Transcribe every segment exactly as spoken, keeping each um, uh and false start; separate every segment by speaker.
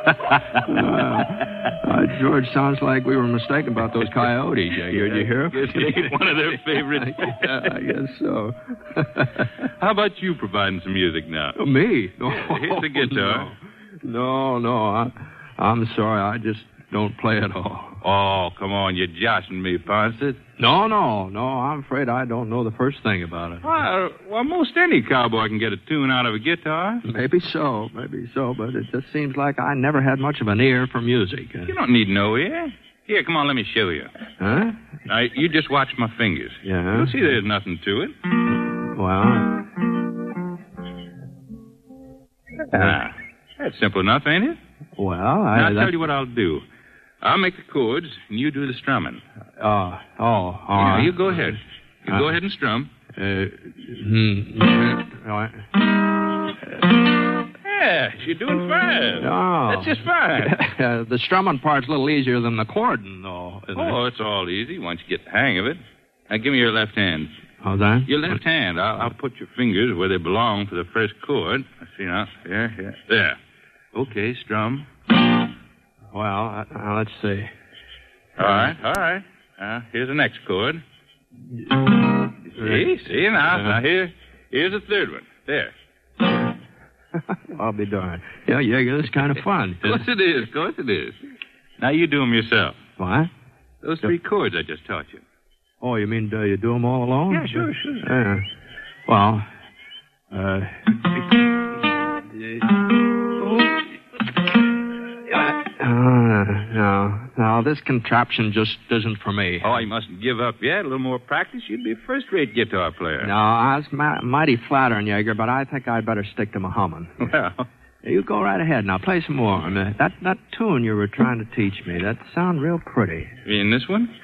Speaker 1: uh, George, sounds like we were mistaken about those coyotes. Yeah, did you hear?
Speaker 2: Guess it ain't one of their favorites.
Speaker 1: Yeah, I guess so.
Speaker 2: How about you providing some music now?
Speaker 1: Oh, me? No.
Speaker 2: Yeah, here's the guitar.
Speaker 1: No, no, I, I'm sorry. I just don't play at all.
Speaker 2: Oh, come on. You're joshing me, Ponset.
Speaker 1: No, no, no. I'm afraid I don't know the first thing about it.
Speaker 2: Well, well, most any cowboy can get a tune out of a guitar.
Speaker 1: Maybe so, maybe so, but it just seems like I never had much of an ear for music.
Speaker 2: You don't need no ear. Here, come on, let me show you.
Speaker 1: Huh?
Speaker 2: Now, you just watch my fingers.
Speaker 1: Yeah?
Speaker 2: You'll see there's nothing to it.
Speaker 1: Well...
Speaker 2: Ah, that's simple enough, ain't it?
Speaker 1: Well, I...
Speaker 2: Now, I'll
Speaker 1: that...
Speaker 2: tell you what I'll do. I'll make the chords, and you do the strumming.
Speaker 1: Uh, oh, all
Speaker 2: Yeah,
Speaker 1: right.
Speaker 2: you go ahead. You
Speaker 1: Uh,
Speaker 2: go ahead and strum.
Speaker 1: Uh, hmm. All right.
Speaker 2: Yeah, you're doing fine.
Speaker 1: Oh.
Speaker 2: That's just fine.
Speaker 1: Uh, the strumming part's a little easier than the chording, though, isn't
Speaker 2: Oh,
Speaker 1: it?
Speaker 2: it's all easy once you get the hang of it. Now, give me your left hand.
Speaker 1: How's that?
Speaker 2: Your left hand. I'll, I'll put your fingers where they belong for the first chord. Let's see now. Here, here. There. Okay, strum.
Speaker 1: Well, uh, uh, let's see.
Speaker 2: All right, all right. Now, here's the next chord. See, see, now,
Speaker 1: Uh-huh.
Speaker 2: now here, here's the third one. There.
Speaker 1: I'll be darned. Yeah, yeah, yeah, it's kind of fun.
Speaker 2: Of course it is, of course it is. Now, you do them yourself.
Speaker 1: What?
Speaker 2: Those three chords I just taught you.
Speaker 1: Oh, you mean uh, you do them all alone?
Speaker 2: Yeah, sure, sure.
Speaker 1: Yeah. Well, uh... Uh, no, no, this contraption just isn't for me.
Speaker 2: Oh, you mustn't give up yet. A little more practice, you'd be a first-rate guitar player.
Speaker 1: No, I was ma- mighty flattering, Yeager, but I think I'd better stick to my humming.
Speaker 2: Well,
Speaker 1: You go right ahead now. Play some more. I mean, that, that tune you were trying to teach me, that sounded real pretty.
Speaker 2: you mean this one?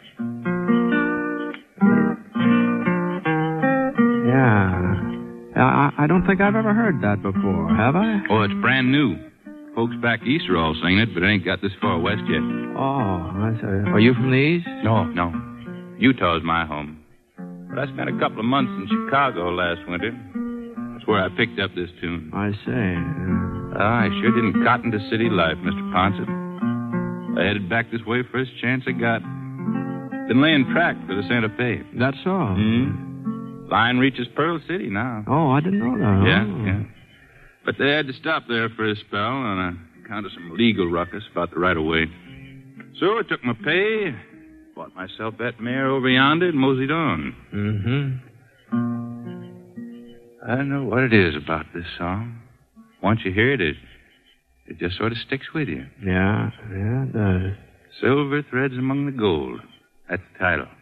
Speaker 1: Yeah. I, I don't think I've ever heard that before, have I?
Speaker 2: Oh, it's brand new. Folks back east are all singing it, but it ain't got this far west yet.
Speaker 1: Oh, I see. Are you from the East?
Speaker 2: No, no. Utah's my home. But I spent a couple of months in Chicago last winter. That's where I picked up this tune.
Speaker 1: I see.
Speaker 2: Ah, I sure didn't cotton to city life, Mister Ponset. I headed back this way first chance I got. Been laying track for the Santa Fe.
Speaker 1: That's all.
Speaker 2: Hmm? Line reaches Pearl City now.
Speaker 1: Oh, I didn't know that.
Speaker 2: Yeah,
Speaker 1: Oh.
Speaker 2: yeah. But they had to stop there for a spell on account of some legal ruckus about the right-of-way. So I took my pay, bought myself that mare over yonder, and moseyed on.
Speaker 1: Mm-hmm.
Speaker 2: I don't know what it is about this song. Once you hear it, it, it just sort of sticks with you.
Speaker 1: Yeah, yeah, it does.
Speaker 2: Silver threads among the gold. That's the title.